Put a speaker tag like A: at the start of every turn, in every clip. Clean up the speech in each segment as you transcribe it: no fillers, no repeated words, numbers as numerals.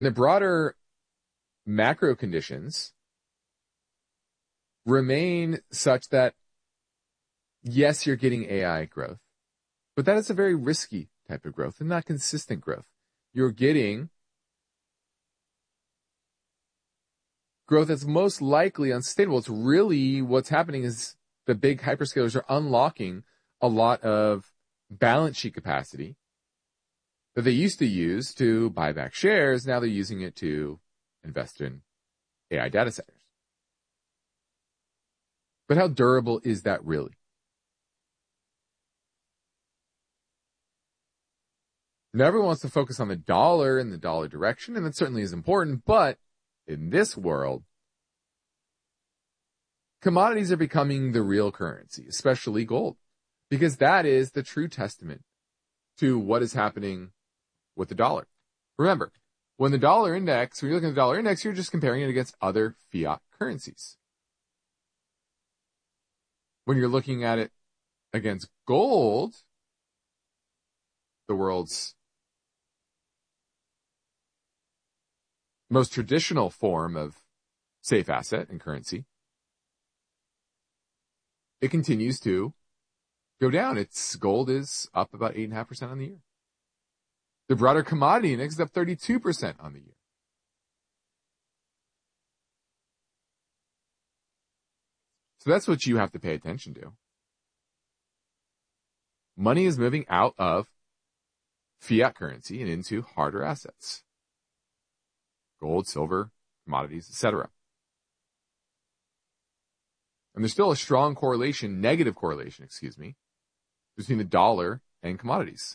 A: The broader macro conditions remain such that, yes, you're getting AI growth, but that is a very risky type of growth and not consistent growth. You're getting growth that's most likely unsustainable. It's really what's happening is the big hyperscalers are unlocking a lot of balance sheet capacity that they used to use to buy back shares. Now they're using it to invest in AI data centers. But how durable is that really? Now everyone wants to focus on the dollar and the dollar direction, and that certainly is important, but in this world, commodities are becoming the real currency, especially gold, because that is the true testament to what is happening with the dollar. Remember, when you're looking at the dollar index, you're just comparing it against other fiat currencies. When you're looking at it against gold, the world's most traditional form of safe asset and currency, it continues to go down. Gold is up about 8.5% on the year. The broader commodity index is up 32% on the year. So that's what you have to pay attention to. Money is moving out of fiat currency and into harder assets. Gold, silver, commodities, etc. And there's still a strong negative correlation, between the dollar and commodities.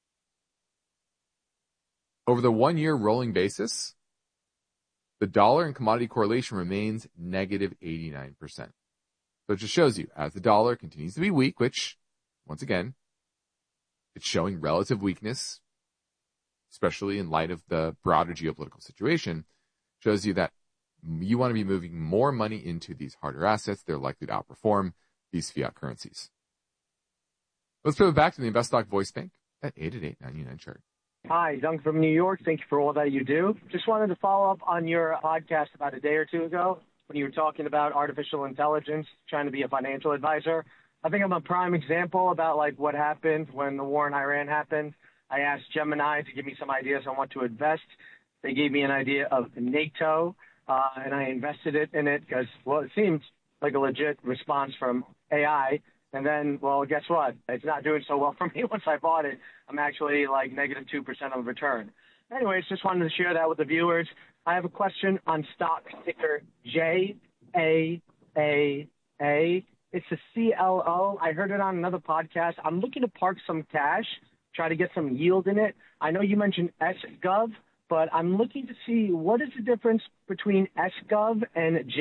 A: Over the 1 year rolling basis, the dollar and commodity correlation remains negative 89%. So it just shows you, as the dollar continues to be weak, which, once again, it's showing relative weakness, especially in light of the broader geopolitical situation, shows you that you want to be moving more money into these harder assets. They're likely to outperform these fiat currencies. Let's put it back to the InvestTalk voice bank at 888-99-CHART.
B: Hi, Doug from New York. Thank you for all that you do. Just wanted to follow up on your podcast about a day or two ago when you were talking about artificial intelligence, trying to be a financial advisor. I think I'm a prime example about what happened when the war in Iran happened. I asked Gemini to give me some ideas on what to invest. They gave me an idea of NATO, and I invested in it because, it seemed like a legit response from AI. And then, guess what? It's not doing so well for me once I bought it. I'm actually negative 2% of return. Anyways, just wanted to share that with the viewers. I have a question on stock ticker JAAA. It's a CLO. I heard it on another podcast. I'm looking to park some cash, try to get some yield in it. I know you mentioned SGov, but I'm looking to see what is the difference between SGov and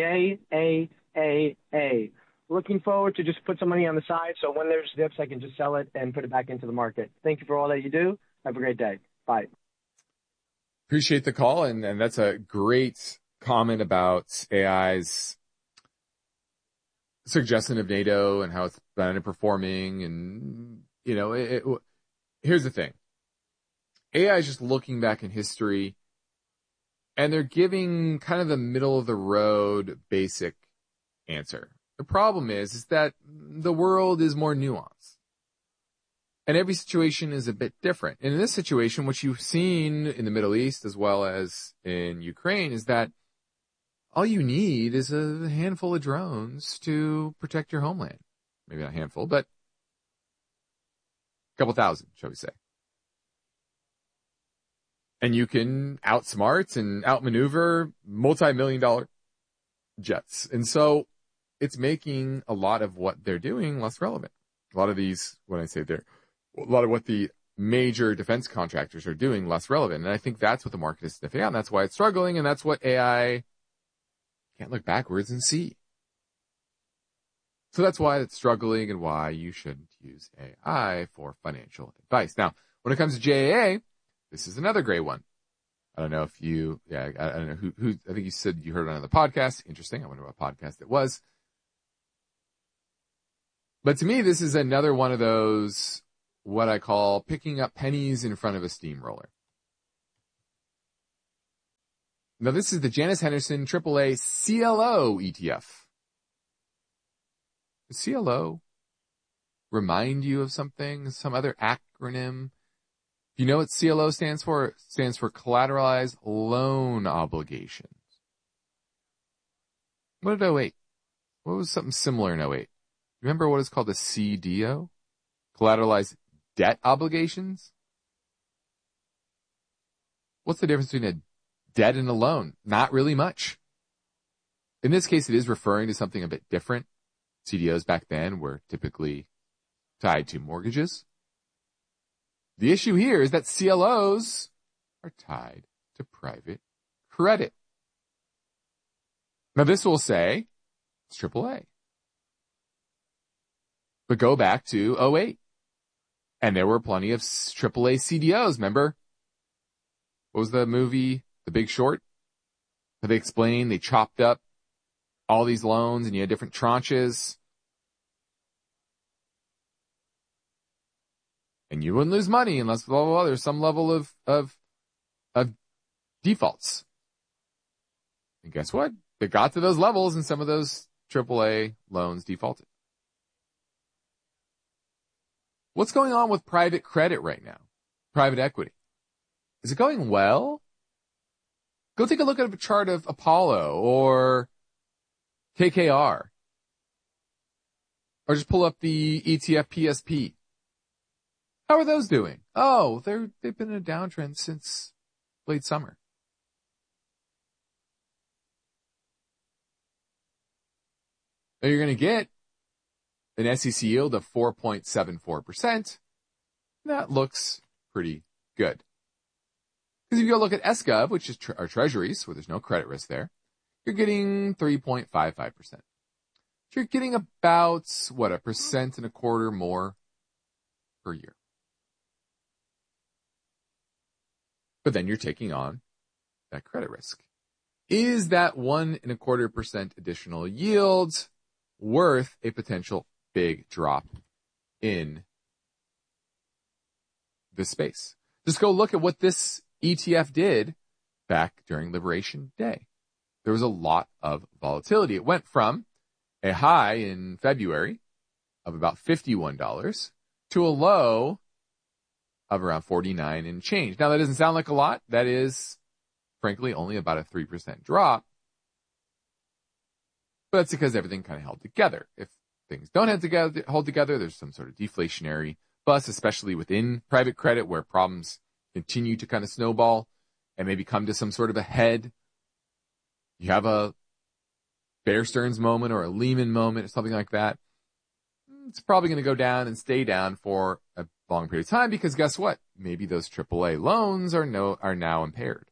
B: JAAA. Looking forward to just put some money on the side so when there's dips, I can just sell it and put it back into the market. Thank you for all that you do. Have a great day. Bye.
A: Appreciate the call, and that's a great comment about AI's suggestion of NATO and how it's underperforming. And, here's the thing. AI is just looking back in history, and they're giving kind of the middle-of-the-road basic answer. The problem is that the world is more nuanced. And every situation is a bit different. And in this situation, what you've seen in the Middle East as well as in Ukraine is that all you need is a handful of drones to protect your homeland. Maybe not a handful, but a couple thousand, shall we say. And you can outsmart and outmaneuver multi-million-dollar jets. And so it's making a lot of what they're doing less relevant. A lot of what the major defense contractors are doing less relevant. And I think that's what the market is sniffing out. And that's why it's struggling. And that's what AI can't look backwards and see. So that's why it's struggling and why you shouldn't use AI for financial advice. Now, when it comes to JAA, this is another great one. I don't know if I don't know who, I think you said you heard it on the podcast. Interesting. I wonder what podcast it was. But to me, this is another one of those, what I call picking up pennies in front of a steamroller. Now, this is the Janus Henderson AAA CLO ETF. Does CLO remind you of something, some other acronym? Do you know what CLO stands for? It stands for Collateralized Loan Obligations. What did 08? What was something similar in 08? Remember what is called a CDO? Collateralized Debt Obligations? What's the difference between a debt and a loan? Not really much. In this case, it is referring to something a bit different. CDOs back then were typically tied to mortgages. The issue here is that CLOs are tied to private credit. Now, this will say it's AAA. But go back to 08. And there were plenty of AAA CDOs, remember? What was the movie, The Big Short? Where they explained they chopped up all these loans and you had different tranches. And you wouldn't lose money unless blah, blah, blah, there's some level of defaults. And guess what? They got to those levels and some of those AAA loans defaulted. What's going on with private credit right now? Private equity. Is it going well? Go take a look at a chart of Apollo or KKR. Or just pull up the ETF PSP. How are those doing? Oh, they've been in a downtrend since late summer. Now you're going to get an SEC yield of 4.74%. That looks pretty good. Because if you go look at SGov, which is our treasuries, where there's no credit risk there, you're getting 3.55%. So you're getting about, 1.25% more per year. But then you're taking on that credit risk. Is that 1.25% additional yield worth a potential big drop in this space? Just go look at what this ETF did back during Liberation Day. There was a lot of volatility. It went from a high in February of about $51 to a low of around 49 and change. Now, that doesn't sound like a lot. That is, frankly, only about a 3% drop. But that's because everything kind of held together. If things don't hold together, there's some sort of deflationary bust, especially within private credit where problems continue to kind of snowball and maybe come to some sort of a head. You have a Bear Stearns moment or a Lehman moment or something like that. It's probably going to go down and stay down for a long period of time because guess what? Maybe those AAA loans are now impaired.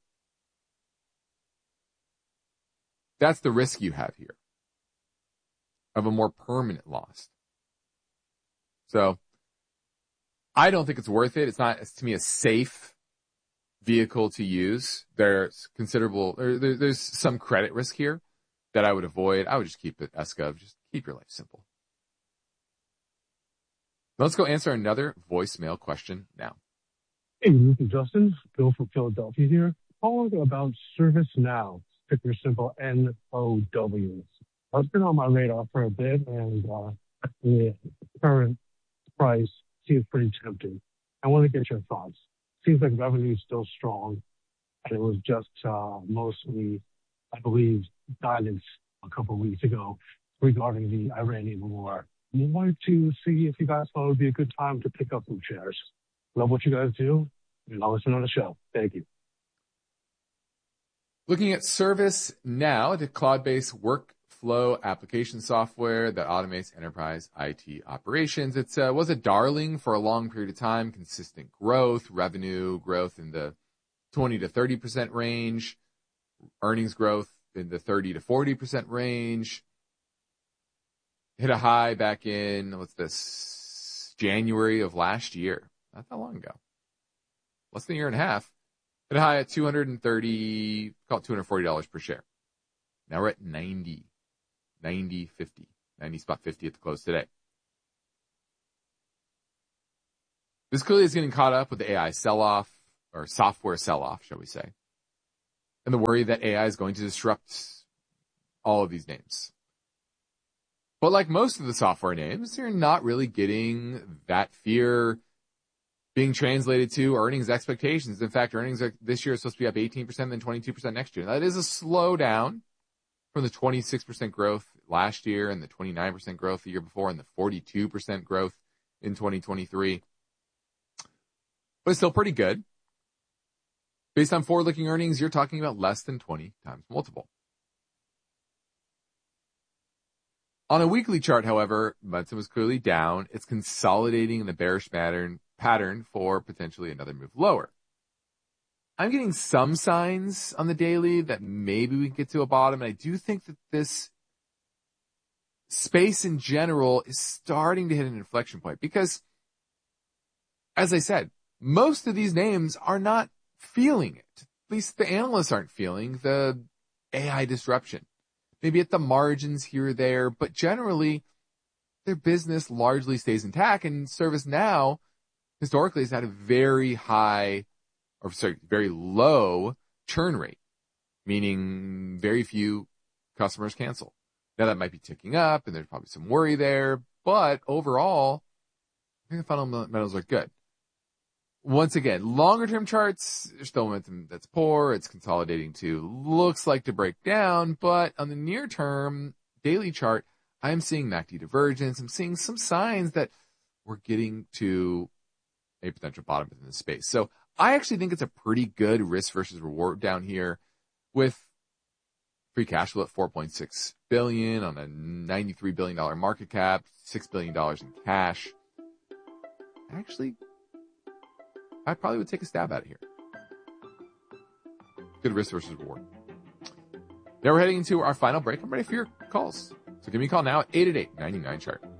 A: That's the risk you have here of a more permanent loss. So I don't think it's worth it. It's not, to me, a safe vehicle to use. There's there's some credit risk here that I would avoid. I would just keep it SGov. Just keep your life simple. Let's go answer another voicemail question now.
C: Hey, this is Justin, Bill from Philadelphia here. Calling about ServiceNow, ticker symbol NOW. It's been on my radar for a bit, and the current price seems pretty tempting. I want to get your thoughts. Seems like revenue is still strong, and it was just mostly, I believe, guidance a couple of weeks ago regarding the Iranian war. I wanted to see if you guys thought it would be a good time to pick up some shares. Love what you guys do, and I'll listen on the show. Thank you.
A: Looking at ServiceNow, the cloud-based workflow application software that automates enterprise IT operations. It was a darling for a long period of time, consistent growth, revenue growth in the 20 to 30% range, earnings growth in the 30 to 40% range. Hit a high back in, January of last year. Not that long ago. Less than a year and a half. Hit a high at $230, call it $240 per share. Now we're at 90 spot 50 at the close today. This clearly is getting caught up with the AI sell-off, or software sell-off, shall we say. and the worry that AI is going to disrupt all of these names. But like most of the software names, you're not really getting that fear being translated to earnings expectations. In fact, earnings this year are supposed to be up 18%, then 22% next year. That is a slowdown from the 26% growth last year and the 29% growth the year before and the 42% growth in 2023. But it's still pretty good. Based on forward-looking earnings, you're talking about less than 20 times multiple. On a weekly chart, however, momentum is clearly down. It's consolidating in the bearish pattern for potentially another move lower. I'm getting some signs on the daily that maybe we can get to a bottom, and I do think that this space in general is starting to hit an inflection point because, as I said, most of these names are not feeling it. At least the analysts aren't feeling the AI disruption. Maybe at the margins here or there, but generally their business largely stays intact, and ServiceNow historically has had a very low churn rate, meaning very few customers cancel. Now that might be ticking up and there's probably some worry there, but overall, I think the fundamentals are good. Once again, longer term charts, there's still momentum that's poor. It's consolidating looks like to break down, but on the near term daily chart, I'm seeing MACD divergence. I'm seeing some signs that we're getting to a potential bottom within the space. So I actually think it's a pretty good risk versus reward down here with free cash flow at $4.6 billion on a $93 billion market cap, $6 billion in cash. Actually, I probably would take a stab at it here. Good risk versus reward. Now we're heading into our final break. I'm ready for your calls. So give me a call now at 888-99-CHART.